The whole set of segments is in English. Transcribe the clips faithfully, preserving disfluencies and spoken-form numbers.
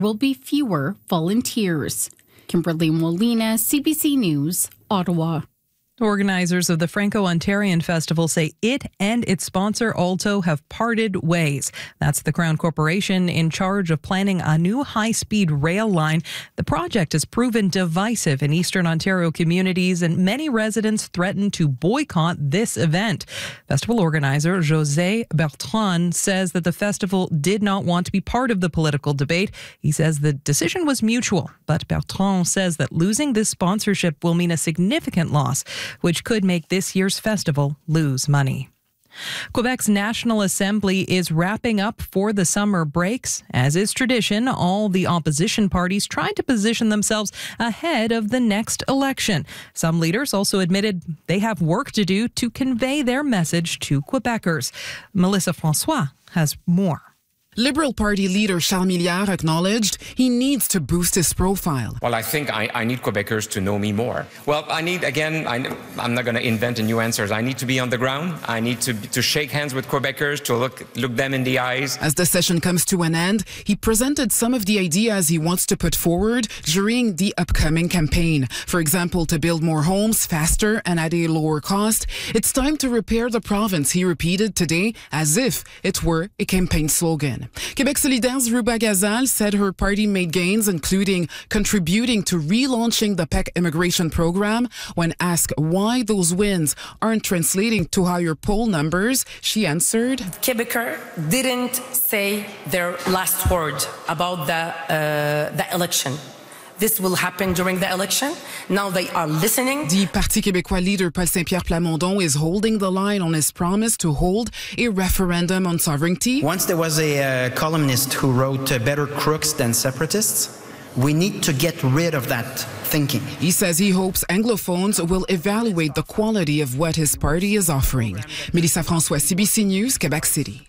will be fewer volunteers. Kimberly Molina, C B C News, Ottawa. Organizers of the Franco-Ontarian Festival say it and its sponsor Alto have parted ways. That's the Crown Corporation in charge of planning a new high-speed rail line. The project has proven divisive in Eastern Ontario communities, and many residents threaten to boycott this event. Festival organizer José Bertrand says that the festival did not want to be part of the political debate. He says the decision was mutual, but Bertrand says that losing this sponsorship will mean a significant loss, which could make this year's festival lose money. Quebec's National Assembly is wrapping up for the summer breaks. As is tradition, all the opposition parties tried to position themselves ahead of the next election. Some leaders also admitted they have work to do to convey their message to Quebecers. Melissa Francois has more. Liberal Party leader Charles Milliard acknowledged he needs to boost his profile. Well, I think I, I need Quebecers to know me more. Well, I need, again, I, I'm not going to invent a new answers. I need to be on the ground. I need to, to shake hands with Quebecers, to look, look them in the eyes. As the session comes to an end, he presented some of the ideas he wants to put forward during the upcoming campaign. For example, to build more homes faster and at a lower cost. It's time to repair the province, he repeated today, as if it were a campaign slogan. Quebec Solidaires' Ruba Gazal said her party made gains, including contributing to relaunching the P E C immigration program. When asked why those wins aren't translating to higher poll numbers, she answered, Quebecers didn't say their last word about the, uh, the election. This will happen during the election. Now they are listening. The Parti québécois leader Paul Saint-Pierre Plamondon is holding the line on his promise to hold a referendum on sovereignty. Once there was a uh, columnist who wrote uh, better crooks than separatists. We need to get rid of that thinking. He says he hopes Anglophones will evaluate the quality of what his party is offering. Melissa Francois, C B C News, Quebec City.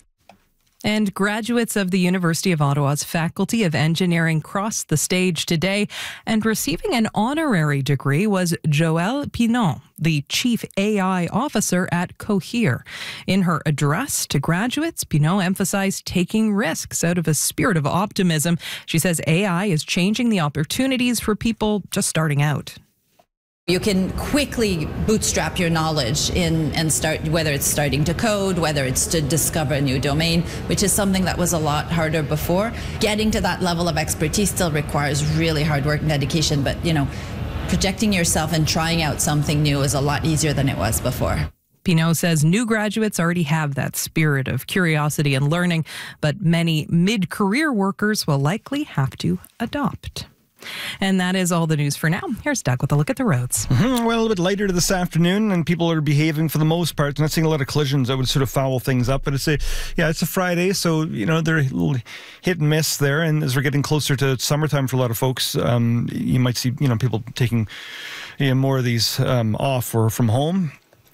And graduates of the University of Ottawa's Faculty of Engineering crossed the stage today, and receiving an honorary degree was Joelle Pinon, the Chief A I Officer at Cohere. In her address to graduates, Pinon emphasized taking risks out of a spirit of optimism. She says A I is changing the opportunities for people just starting out. You can quickly bootstrap your knowledge in and start, whether it's starting to code, whether it's to discover a new domain, which is something that was a lot harder before. Getting to that level of expertise still requires really hard work and dedication, but you know, projecting yourself and trying out something new is a lot easier than it was before. Pinon says new graduates already have that spirit of curiosity and learning, but many mid-career workers will likely have to adopt. And that is all the news for now. Here's Doug with a look at the roads. Mm-hmm. Well, a little bit lighter this afternoon, and people are behaving for the most part. Not seeing a lot of collisions that would sort of foul things up. But it's a, yeah, it's a Friday, so you know they're a little hit and miss there. And as we're getting closer to summertime for a lot of folks, um, you might see you know people taking you know, more of these um, off or from home.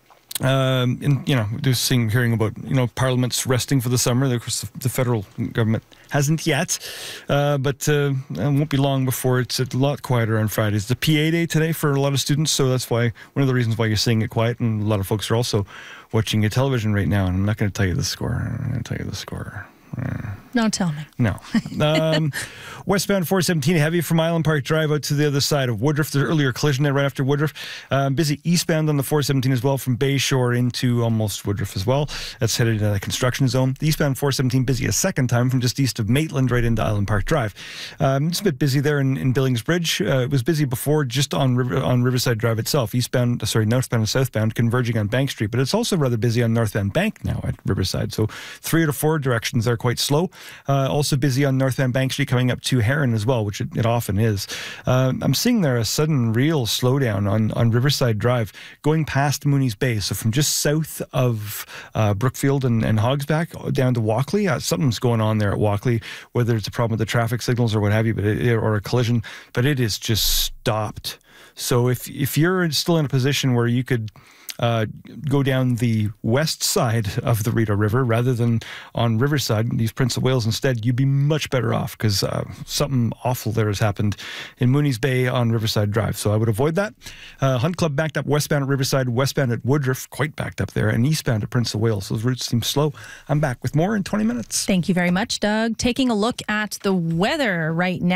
Um, and, you know, just seeing, hearing about, you know, Parliament's resting for the summer. Of course, the, the federal government hasn't yet, uh, but uh, it won't be long before it's a lot quieter on Fridays. The P A day today for a lot of students, so that's why one of the reasons why you're seeing it quiet, and a lot of folks are also watching your television right now, and I'm not going to tell you the score. I'm going to tell you the score. Uh, No, tell me. No. Um, westbound four seventeen, heavy from Island Park Drive out to the other side of Woodruff. There's earlier collision there right after Woodruff. Um, busy eastbound on the four seventeen as well from Bayshore into almost Woodruff as well. That's headed into the construction zone. The eastbound four seventeen busy a second time from just east of Maitland right into Island Park Drive. Um, it's a bit busy there in, in Billings Bridge. Uh, it was busy before just on River, on Riverside Drive itself. Eastbound, sorry, northbound and southbound converging on Bank Street. But it's also rather busy on North Van Bank now at Riverside. So three out of four directions are quite slow. Uh, also busy on North Van Bank Street coming up to Heron as well, which it, it often is. Uh, I'm seeing there a sudden real slowdown on, on Riverside Drive going past Mooney's Bay. So from just south of uh, Brookfield and, and Hogsback down to Walkley, uh, something's going on there at Walkley, whether it's a problem with the traffic signals or what have you, but it, or a collision, but it is just stopped. So if if you're still in a position where you could Uh, go down the west side of the Rideau River rather than on Riverside, these Prince of Wales instead, you'd be much better off because uh, something awful there has happened in Mooney's Bay on Riverside Drive. So I would avoid that. Uh, Hunt Club backed up westbound at Riverside, westbound at Woodruff, quite backed up there, and eastbound at Prince of Wales. Those routes seem slow. I'm back with more in twenty minutes. Thank you very much, Doug. Taking a look at the weather right now.